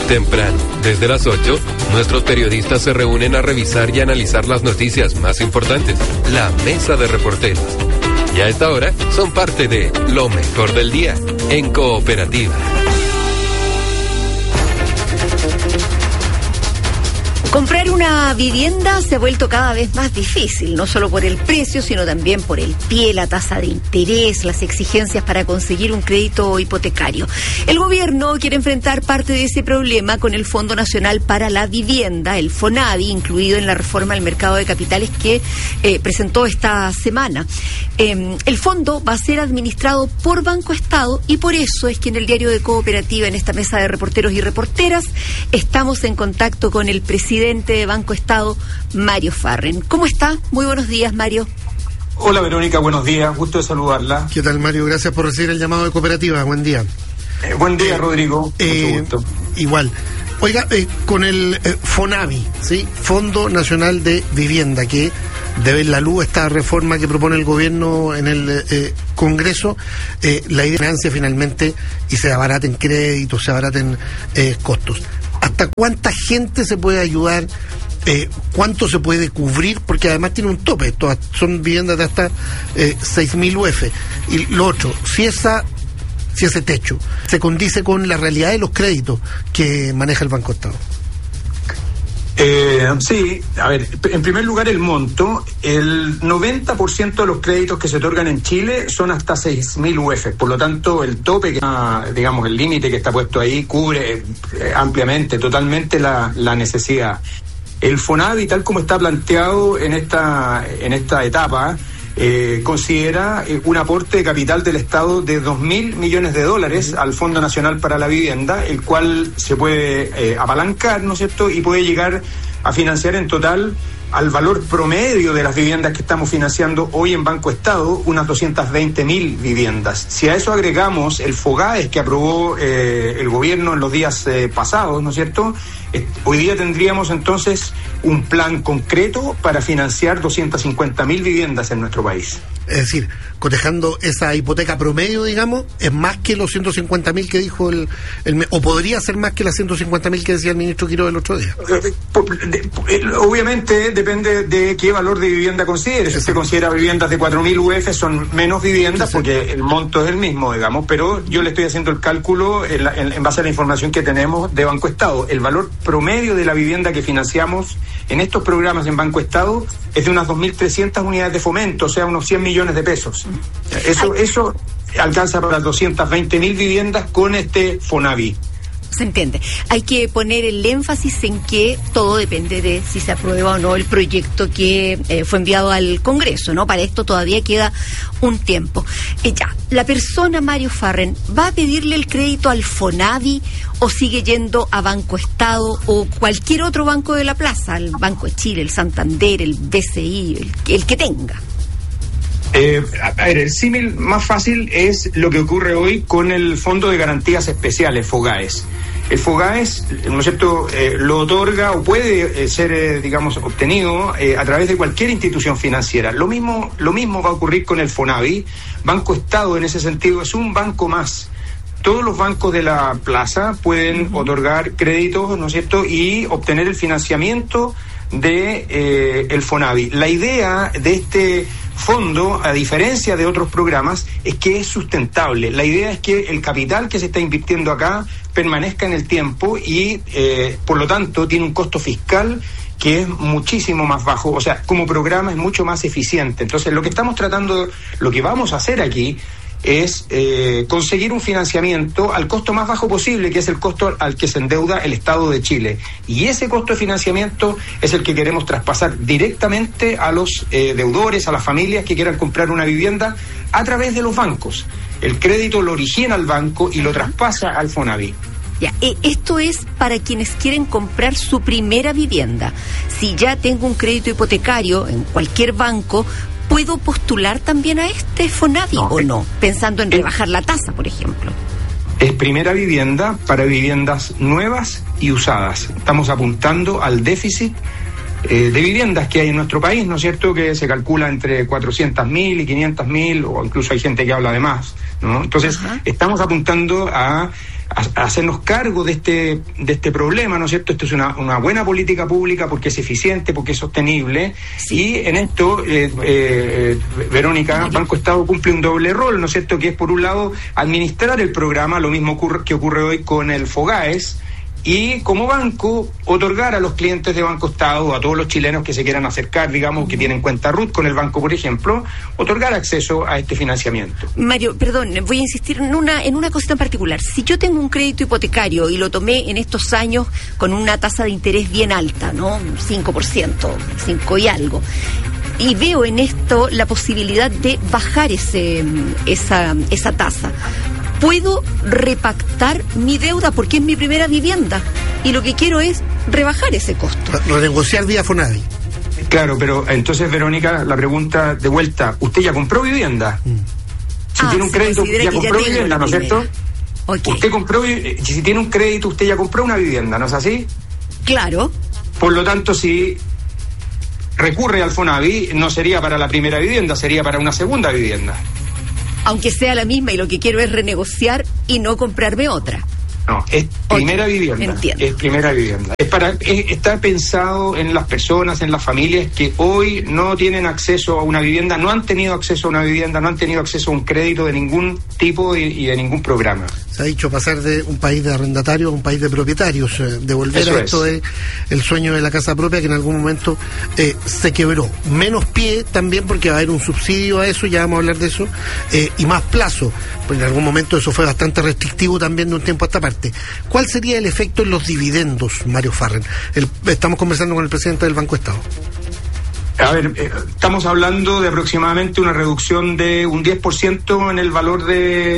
Temprano, desde las 8, nuestros periodistas se reúnen a revisar y analizar las noticias más importantes. La Mesa de Reporteros. Y a esta hora son parte de Lo Mejor del Día, en Cooperativa. Comprar una vivienda se ha vuelto cada vez más difícil, no solo por el precio, sino también por el pie, la tasa de interés, las exigencias para conseguir un crédito hipotecario. El gobierno quiere enfrentar parte de ese problema con el Fondo Nacional para la Vivienda, el FONAVI, incluido en la reforma del mercado de capitales que presentó esta semana. El fondo va a ser administrado por Banco Estado y por eso es que en el diario de Cooperativa, en esta mesa de reporteros y reporteras, estamos en contacto con el presidente de Banco Estado, Mario Farren. ¿Cómo está? Muy buenos días, Mario. Hola, Verónica, buenos días, gusto de saludarla. ¿Qué tal, Mario? Gracias por recibir el llamado de Cooperativa, buen día. Buen día, Rodrigo, mucho gusto. Igual. Oiga, con el FONAVI, ¿sí? Fondo Nacional de Vivienda, que debe ver la luz esta reforma que propone el gobierno en el Congreso, la idea financia finalmente y se abaraten créditos, se abaraten costos. ¿Hasta cuánta gente se puede ayudar? ¿Cuánto se puede cubrir? Porque además tiene un tope. Todas son viviendas de hasta 6.000 UF. Y lo otro, si ese techo se condice con la realidad de los créditos que maneja el Banco Estado. Sí, a ver, en primer lugar el monto, el 90% de los créditos que se otorgan en Chile son hasta 6.000 UF, por lo tanto el tope, digamos el límite que está puesto ahí cubre ampliamente, totalmente la necesidad. El FONAVI, tal como está planteado en esta etapa, considera un aporte de capital del Estado de $2.000 millones al Fondo Nacional para la Vivienda, el cual se puede apalancar, ¿no es cierto?, y puede llegar a financiar en total al valor promedio de las viviendas que estamos financiando hoy en Banco Estado, unas 220.000 viviendas. Si a eso agregamos el FOGAES que aprobó el gobierno en los días pasados, ¿no es cierto?, hoy día tendríamos entonces un plan concreto para financiar 250.000 viviendas en nuestro país. Es decir, cotejando esa hipoteca promedio, digamos, es más que los 150.000 que dijo o podría ser más que las 150.000 que decía el ministro Quiroga el otro día. Obviamente depende de qué valor de vivienda considere. Si usted considera viviendas de 4.000 UF, son menos viviendas porque el monto es el mismo, digamos, pero yo le estoy haciendo el cálculo en base a la información que tenemos de Banco Estado. El valor promedio de la vivienda que financiamos en estos programas en Banco Estado es de unas 2.300 unidades de fomento, o sea, unos 100 millones de pesos. Eso alcanza para las 220.000 viviendas con este FONAVI. Se entiende. Hay que poner el énfasis en que todo depende de si se aprueba o no el proyecto que fue enviado al Congreso, ¿no? Para esto todavía queda un tiempo. La persona, Mario Farren, ¿va a pedirle el crédito al FONAVI o sigue yendo a Banco Estado o cualquier otro banco de la plaza, el Banco de Chile, el Santander, el BCI, el que tenga? A ver, el símil más fácil es lo que ocurre hoy con el Fondo de Garantías Especiales, FOGAES. El FOGAES, ¿no es cierto?, lo otorga o puede ser, digamos, obtenido a través de cualquier institución financiera. Lo mismo va a ocurrir con el FONAVI. Banco Estado, en ese sentido, es un banco más. Todos los bancos de la plaza pueden otorgar créditos, ¿no es cierto?, y obtener el financiamiento de el FONAVI. La idea de este fondo, a diferencia de otros programas, es que es sustentable. La idea es que el capital que se está invirtiendo acá permanezca en el tiempo y, por lo tanto, tiene un costo fiscal que es muchísimo más bajo. O sea, como programa es mucho más eficiente. Entonces, lo que vamos a hacer aquí es conseguir un financiamiento al costo más bajo posible, que es el costo al que se endeuda el Estado de Chile. Y ese costo de financiamiento es el que queremos traspasar directamente a los deudores, a las familias que quieran comprar una vivienda a través de los bancos. El crédito lo origina el banco y lo traspasa al FONAVI. Esto es para quienes quieren comprar su primera vivienda. Si ya tengo un crédito hipotecario en cualquier banco, ¿puedo postular también a este FONAVI o no? Pensando en rebajar la tasa, por ejemplo. Es primera vivienda para viviendas nuevas y usadas. Estamos apuntando al déficit de viviendas que hay en nuestro país, ¿no es cierto?, que se calcula entre 400.000 y 500.000, o incluso hay gente que habla de más, ¿no? Entonces, estamos apuntando a hacernos cargo de este problema, ¿no es cierto? Esto es una buena política pública porque es eficiente, porque es sostenible, y en esto, Verónica, Banco Estado cumple un doble rol, ¿no es cierto? Que es, por un lado, administrar el programa, lo mismo que ocurre hoy con el FOGAES, y como banco otorgar a los clientes de Banco Estado, a todos los chilenos que se quieran acercar, digamos, que tienen cuenta RUT con el banco, por ejemplo, otorgar acceso a este financiamiento. Mario, perdón, voy a insistir en una cosita en particular. Si yo tengo un crédito hipotecario y lo tomé en estos años con una tasa de interés bien alta, ¿no? 5%, 5 y algo, y veo en esto la posibilidad de bajar esa tasa, ¿puedo repactar mi deuda porque es mi primera vivienda y lo que quiero es rebajar ese costo? Renegociar vía FONAVI. Claro, pero entonces, Verónica, la pregunta de vuelta, ¿usted ya compró vivienda? Si tiene un crédito, ya compró vivienda, ¿no es cierto? Okay. Usted compró, si tiene un crédito, usted ya compró una vivienda, ¿no es así? Claro. Por lo tanto, si recurre al FONAVI, no sería para la primera vivienda, sería para una segunda vivienda. Aunque sea la misma y lo que quiero es renegociar y no comprarme otra. No, es primera vivienda. Entiendo. Es primera vivienda. Está pensado en las personas, en las familias que hoy no tienen acceso a una vivienda, no han tenido acceso a una vivienda, no han tenido acceso a un crédito de ningún tipo y de ningún programa. Se ha dicho pasar de un país de arrendatarios a un país de propietarios, devolver a esto de el sueño de la casa propia que en algún momento se quebró. Menos pie también porque va a haber un subsidio a eso, ya vamos a hablar de eso, y más plazo, porque en algún momento eso fue bastante restrictivo también de un tiempo a esta parte. ¿Cuál sería el efecto en los dividendos, Mario Farren? Estamos conversando con el presidente del Banco Estado. A ver, estamos hablando de aproximadamente una reducción de un 10% en el valor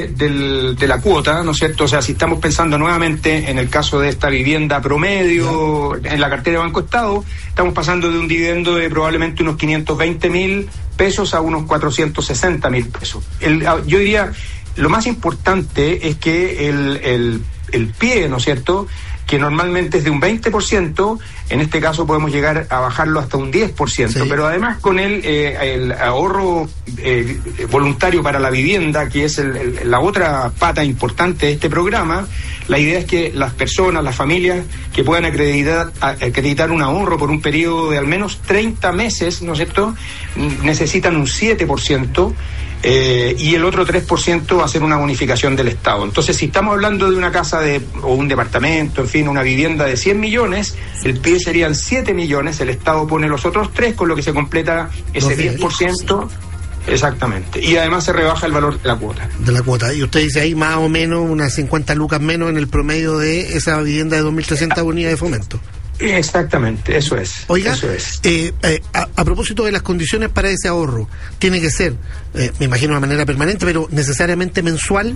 de la cuota, ¿no es cierto? O sea, si estamos pensando nuevamente en el caso de esta vivienda promedio en la cartera de Banco Estado, estamos pasando de un dividendo de probablemente unos 520.000 pesos a unos 460.000 pesos. Yo diría, lo más importante es que el pie, ¿no es cierto?, que normalmente es de un 20%, en este caso podemos llegar a bajarlo hasta un 10%, sí. Pero además con el ahorro voluntario para la vivienda, que es la otra pata importante de este programa, la idea es que las personas, las familias que puedan acreditar un ahorro por un periodo de al menos 30 meses, ¿no es cierto?, necesitan un 7%, y el otro 3% va a ser una bonificación del Estado. Entonces, si estamos hablando de una casa o un departamento, en fin, una vivienda de 100 millones, el PIB serían 7 millones, el Estado pone los otros 3, con lo que se completa ese 10%. Exactamente. Y además se rebaja el valor de la cuota. De la cuota. Y usted dice ahí más o menos unas 50 lucas menos en el promedio de esa vivienda de 2.300 unidades de fomento. Exactamente, eso es. Oiga, eso es. A propósito de las condiciones para ese ahorro, tiene que ser, me imagino de manera permanente, pero necesariamente mensual.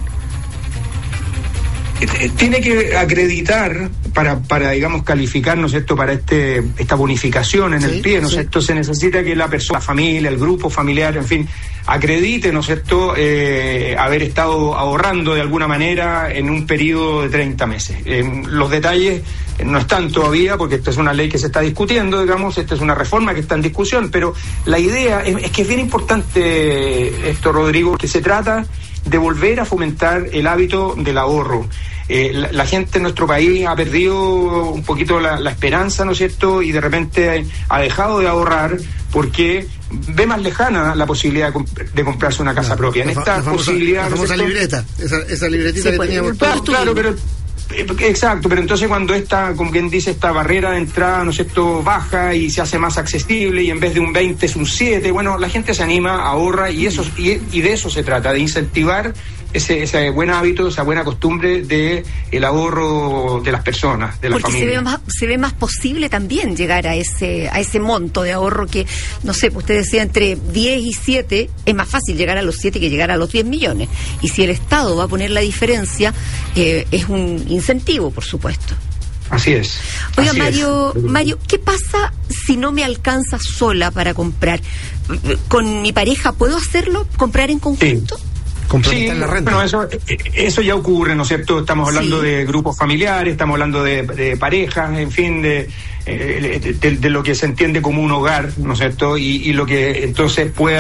Tiene que acreditar para digamos, calificar, ¿no es cierto?, para esta bonificación en el pie, ¿no es cierto? Se necesita que la persona, la familia, el grupo familiar, en fin, acredite, ¿no es cierto?, haber estado ahorrando de alguna manera en un periodo de 30 meses. Los detalles no están todavía, porque esta es una ley que se está discutiendo, digamos, esta es una reforma que está en discusión, pero la idea es que es bien importante esto, Rodrigo, que se trata de volver a fomentar el hábito del ahorro. La gente en nuestro país ha perdido un poquito la esperanza, ¿no es cierto?, y de repente ha dejado de ahorrar porque ve más lejana la posibilidad de comprarse una casa propia. En esta posibilidad, la famosa libreta, esa libretita que teníamos todos. Claro, pero exacto, pero entonces cuando como quien dice, esta barrera de entrada, ¿no es cierto?, baja y se hace más accesible, y en vez de un 20 es un 7, bueno, la gente se anima, ahorra, y de eso se trata, de incentivar ese buen hábito, esa buena costumbre de el ahorro de las personas, de la familia. Porque se ve más posible también llegar a ese monto de ahorro que, no sé, usted decía entre 10 y 7, es más fácil llegar a los 7 que llegar a los 10 millones. Y si el Estado va a poner la diferencia, es un incentivo, por supuesto. Así es. Oiga, Mario, ¿qué pasa si no me alcanza sola para comprar? ¿Con mi pareja puedo hacerlo? ¿Comprar en conjunto? Sí. Sí, la renta. Bueno, eso ya ocurre, ¿no es cierto? Estamos hablando de grupos familiares, estamos hablando de parejas, en fin, de lo que se entiende como un hogar, ¿no es cierto? Y lo que entonces pueda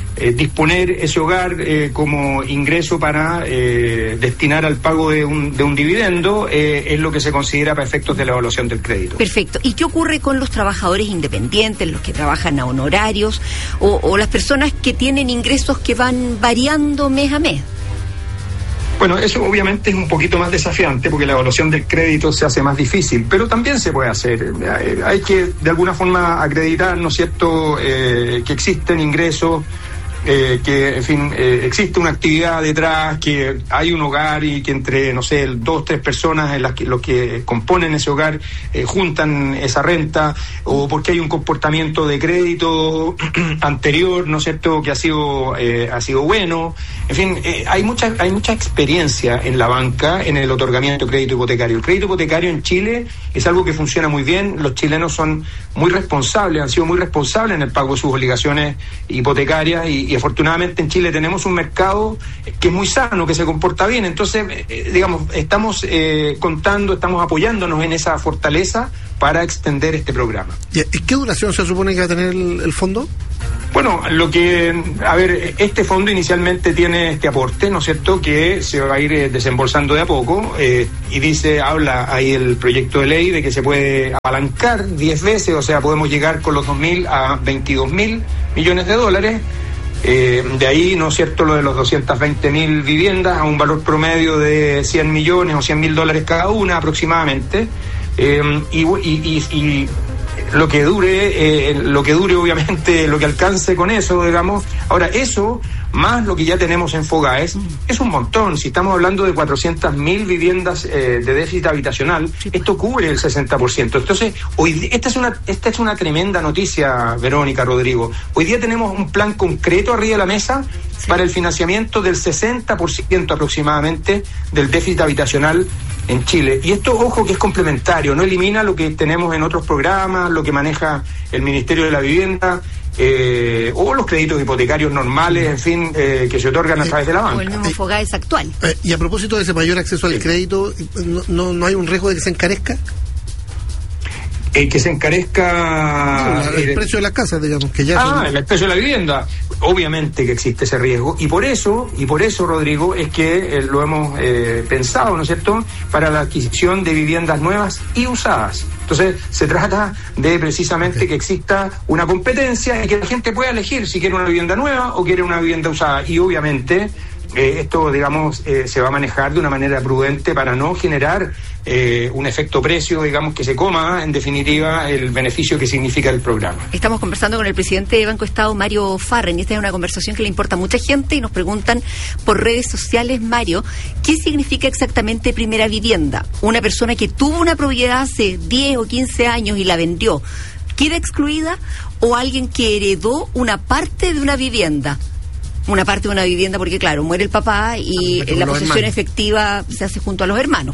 disponer ese hogar como ingreso para destinar al pago de un dividendo, es lo que se considera para efectos de la evaluación del crédito. Perfecto. ¿Y qué ocurre con los trabajadores independientes, los que trabajan a honorarios o las personas que tienen ingresos que van variando mes a mes? Bueno, eso obviamente es un poquito más desafiante porque la evaluación del crédito se hace más difícil, pero también se puede hacer. Hay que de alguna forma acreditar, ¿no es cierto?, que existen ingresos, que, en fin, existe una actividad detrás, que hay un hogar y que entre, no sé, 2 o 3 personas en las que los que componen ese hogar juntan esa renta, o porque hay un comportamiento de crédito anterior, ¿no es cierto?, que ha sido bueno. En fin, hay mucha experiencia en la banca en el otorgamiento de crédito hipotecario. El crédito hipotecario en Chile es algo que funciona muy bien. Los chilenos son muy responsables, han sido muy responsables en el pago de sus obligaciones hipotecarias y afortunadamente en Chile tenemos un mercado que es muy sano, que se comporta bien. Entonces, digamos, estamos estamos apoyándonos en esa fortaleza para extender este programa. ¿Y qué duración se supone que va a tener el fondo? Bueno, este fondo inicialmente tiene este aporte, ¿no es cierto?, que se va a ir desembolsando de a poco, habla ahí el proyecto de ley de que se puede apalancar 10 veces, o sea, podemos llegar con los 2.000 a 22.000 millones de dólares. De ahí, ¿no es cierto?, lo de los 220.000 viviendas a un valor promedio de 100 millones o 100.000 dólares cada una aproximadamente. Y lo que dure obviamente, lo que alcance con eso, digamos. Ahora, eso, más lo que ya tenemos en FOGAES, es un montón. Si estamos hablando de 400.000 viviendas de déficit habitacional, esto cubre el 60%. Entonces, esta es una tremenda noticia, Verónica, Rodrigo. Hoy día tenemos un plan concreto arriba de la mesa para el financiamiento del 60% aproximadamente del déficit habitacional en Chile. Y esto, ojo, que es complementario, no elimina lo que tenemos en otros programas, lo que maneja el Ministerio de la Vivienda, o los créditos hipotecarios normales, en fin, que se otorgan a través de la banca. O el mismo FOGAES actual. Y a propósito de ese mayor acceso al crédito, ¿no hay un riesgo de que se encarezca? Que se encarezca el precio de las casas, digamos, que ya el precio de la vivienda. Obviamente que existe ese riesgo, y por eso, Rodrigo, es que lo hemos pensado, ¿no es cierto?, para la adquisición de viviendas nuevas y usadas. Entonces, se trata de precisamente que exista una competencia y que la gente pueda elegir si quiere una vivienda nueva o quiere una vivienda usada. Y obviamente esto, digamos, se va a manejar de una manera prudente para no generar un efecto precio, digamos, que se coma, en definitiva, el beneficio que significa el programa. Estamos conversando con el presidente de Banco Estado, Mario Farren, y esta es una conversación que le importa a mucha gente, y nos preguntan por redes sociales, Mario, ¿qué significa exactamente primera vivienda? Una persona que tuvo una propiedad hace 10 o 15 años y la vendió, ¿queda excluida? ¿O alguien que heredó una parte de una vivienda? Una parte de una vivienda porque, claro, muere el papá y la posesión efectiva se hace junto a los hermanos.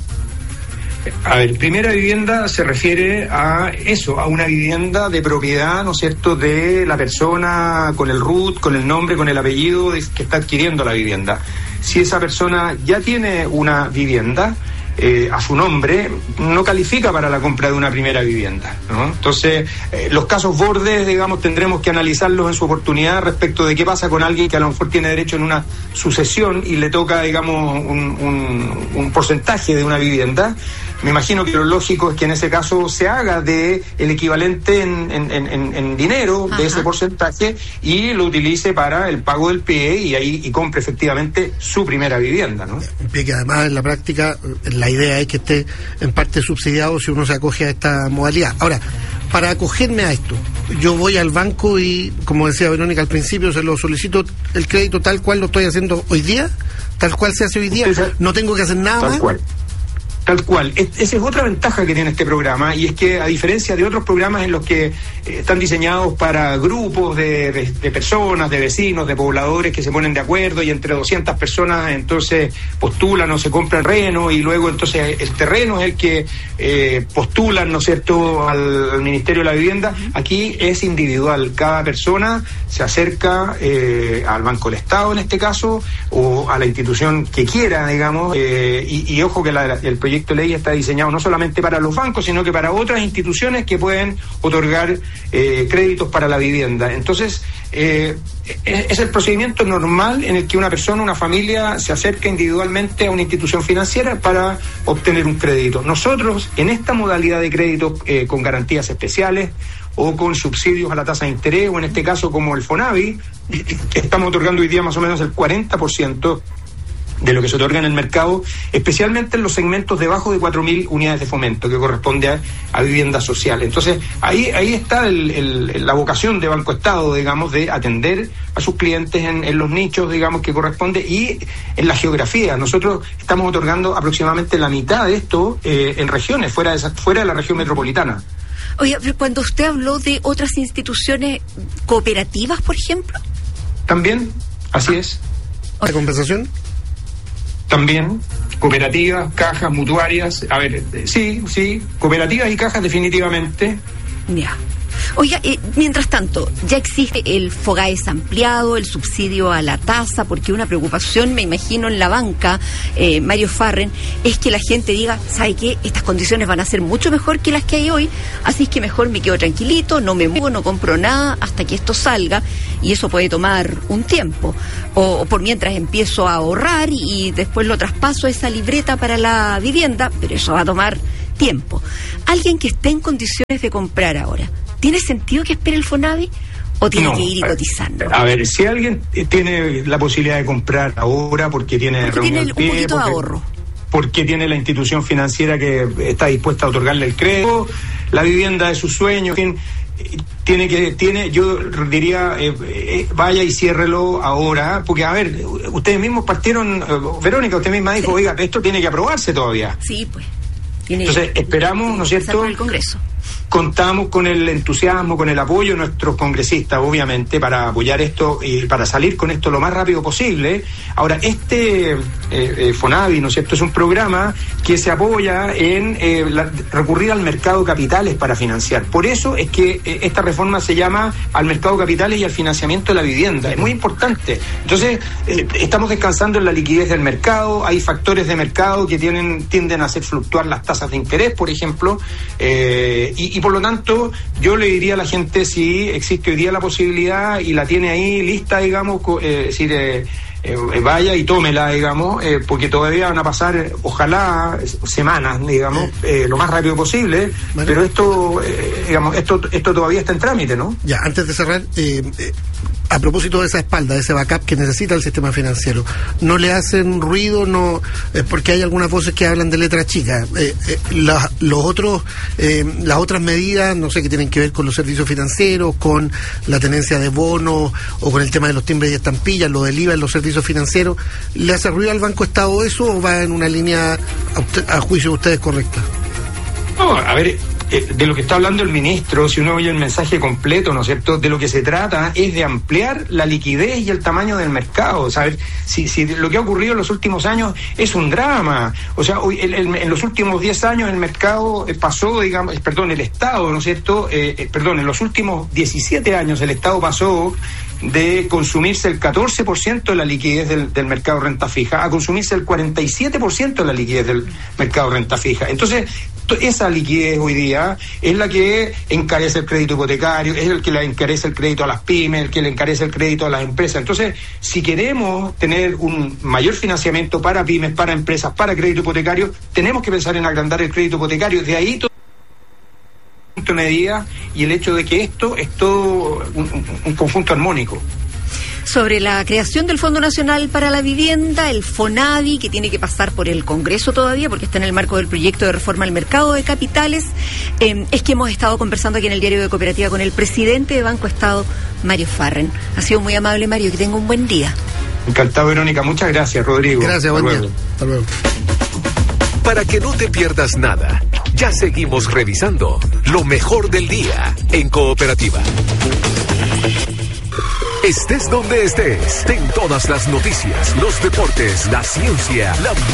A ver, primera vivienda se refiere a eso, a una vivienda de propiedad, ¿no es cierto?, de la persona con el RUT, con el nombre, con el apellido que está adquiriendo la vivienda. Si esa persona ya tiene una vivienda a su nombre, no califica para la compra de una primera vivienda, ¿no? Entonces, los casos bordes, digamos, tendremos que analizarlos en su oportunidad respecto de qué pasa con alguien que a lo mejor tiene derecho en una sucesión y le toca, digamos, un porcentaje de una vivienda. Me imagino que lo lógico es que en ese caso se haga de el equivalente en dinero de ese porcentaje y lo utilice para el pago del pie y compre efectivamente su primera vivienda, ¿no? Un pie que además en la práctica la idea es que esté en parte subsidiado si uno se acoge a esta modalidad. Ahora, para acogerme a esto, yo voy al banco y, como decía Verónica al principio, se lo solicito el crédito tal cual lo estoy haciendo hoy día, tal cual se hace hoy día, no tengo que hacer nada más. Tal cual. Esa es otra ventaja que tiene este programa, y es que, a diferencia de otros programas en los que están diseñados para grupos de personas, de vecinos, de pobladores que se ponen de acuerdo y entre 200 personas entonces postulan o se compran terreno y luego entonces el terreno es el que postulan, ¿no es cierto?, al Ministerio de la Vivienda. Aquí es individual. Cada persona se acerca al Banco del Estado, en este caso, o a la institución que quiera, digamos, y ojo que el proyecto de ley está diseñado no solamente para los bancos, sino que para otras instituciones que pueden otorgar créditos para la vivienda. Entonces, es el procedimiento normal en el que una persona, una familia, se acerca individualmente a una institución financiera para obtener un crédito. Nosotros, en esta modalidad de crédito con garantías especiales o con subsidios a la tasa de interés, o en este caso como el FONAVI, que estamos otorgando hoy día más o menos el 40% de lo que se otorga en el mercado, especialmente en los segmentos debajo de 4.000 unidades de fomento, que corresponde a vivienda social. Entonces, ahí está la vocación de Banco Estado, digamos, de atender a sus clientes en los nichos, digamos, que corresponde, y en la geografía. Nosotros estamos otorgando aproximadamente la mitad de esto en regiones, fuera de la región metropolitana. Oye, pero cuando usted habló de otras instituciones cooperativas, por ejemplo. También, así es. ¿La compensación? También, cooperativas, cajas, mutuarias. A ver, sí, cooperativas y cajas definitivamente. Ya. Oiga, mientras tanto, ya existe el FOGAES ampliado, el subsidio a la tasa, porque una preocupación, me imagino, en la banca, Mario Farren, es que la gente diga, ¿sabe qué? Estas condiciones van a ser mucho mejor que las que hay hoy, así es que mejor me quedo tranquilito, no me muevo, no compro nada hasta que esto salga, y eso puede tomar un tiempo. O por mientras empiezo a ahorrar y después lo traspaso a esa libreta para la vivienda, pero eso va a tomar tiempo. Alguien que esté en condiciones de comprar ahora, ¿tiene sentido que espere el FONAVI o tiene que ir y cotizando? A ver, si alguien tiene la posibilidad de comprar ahora porque tiene un poquito de ahorro, porque tiene la institución financiera que está dispuesta a otorgarle el crédito, la vivienda de sus sueños, yo diría, vaya y ciérrelo ahora, porque a ver, ustedes mismos partieron, Verónica, usted misma dijo, oiga, esto tiene que aprobarse todavía. Sí, pues. Entonces, esperamos, ¿no es cierto? Por el Congreso. Contamos con el entusiasmo, con el apoyo de nuestros congresistas, obviamente, para apoyar esto y para salir con esto lo más rápido posible. Ahora, este FONAVI, ¿no es cierto?, es un programa que se apoya en recurrir al mercado de capitales para financiar. Por eso es que esta reforma se llama al mercado de capitales y al financiamiento de la vivienda. Es muy importante. Entonces, estamos descansando en la liquidez del mercado. Hay factores de mercado que tienden a hacer fluctuar las tasas de interés, por ejemplo, y por lo tanto, yo le diría a la gente, si existe hoy día la posibilidad y la tiene ahí lista, digamos, vaya y tómela, digamos, porque todavía van a pasar, ojalá, semanas, digamos, lo más rápido posible, vale. Pero esto, esto todavía está en trámite, ¿no? Ya, antes de cerrar, a propósito de esa espalda, de ese backup que necesita el sistema financiero, ¿no le hacen ruido? No, porque hay algunas voces que hablan de letra chica. Las otras medidas, no sé, que tienen que ver con los servicios financieros, con la tenencia de bonos o con el tema de los timbres y estampillas, lo del IVA en los servicios financieros, ¿le hace ruido al Banco Estado eso o va en una línea, a juicio de ustedes, correcta? No, a ver, de lo que está hablando el ministro, si uno oye el mensaje completo, ¿no es cierto?, de lo que se trata es de ampliar la liquidez y el tamaño del mercado. O sea, si lo que ha ocurrido en los últimos años es un drama. O sea, hoy, en los últimos 10 años el mercado pasó, digamos, el Estado, ¿no es cierto?, en los últimos 17 años el Estado pasó de consumirse el 14% de la liquidez del mercado renta fija a consumirse el 47% de la liquidez del mercado renta fija. Entonces, esa liquidez hoy día es la que encarece el crédito hipotecario, es el que le encarece el crédito a las pymes, el que le encarece el crédito a las empresas. Entonces, si queremos tener un mayor financiamiento para pymes, para empresas, para crédito hipotecario, tenemos que pensar en agrandar el crédito hipotecario. De ahí todo medida y el hecho de que esto es todo un conjunto armónico. Sobre la creación del Fondo Nacional para la Vivienda, el FONAVI, que tiene que pasar por el Congreso todavía, porque está en el marco del proyecto de reforma al mercado de capitales, es que hemos estado conversando aquí en el Diario de Cooperativa con el presidente de Banco Estado, Mario Farren. Ha sido muy amable, Mario, que tenga un buen día. Encantado, Verónica. Muchas gracias, Rodrigo. Gracias, buen día. Hasta luego. Para que no te pierdas nada, ya seguimos revisando lo mejor del día en Cooperativa. Estés donde estés, ten todas las noticias, los deportes, la ciencia, la